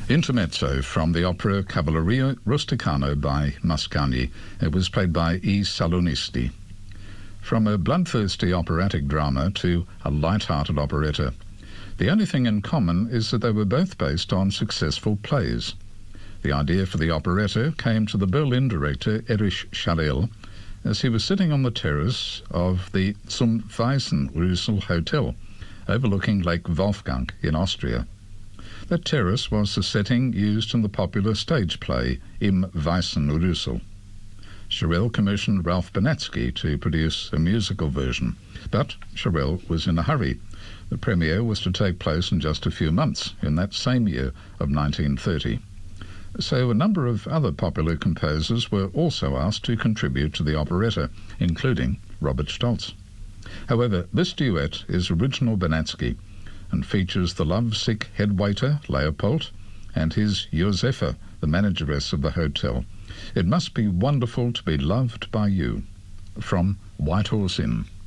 Intermezzo from the opera Cavalleria Rusticana by Mascagni. It was played by I Salonisti. From a bloodthirsty operatic drama to a light-hearted operetta. The only thing in common is that they were both based on successful plays. The idea for the operetta came to the Berlin director Erich Scharell as he was sitting on the terrace of the Zum Weißenrössl Hotel, overlooking Lake Wolfgang in Austria. That terrace was the setting used in the popular stage play Im Weißen Rössl. Scharell commissioned Ralph Benatsky to produce a musical version, but Scharell was in a hurry. The premiere was to take place in just a few months, in that same year of 1930. So a number of other popular composers were also asked to contribute to the operetta, including Robert Stolz. However, this duet is original Benatsky and features the love-sick head waiter, Leopold, and his Josefa, the manageress of the hotel. It must be wonderful to be loved by you. From White Horse Inn.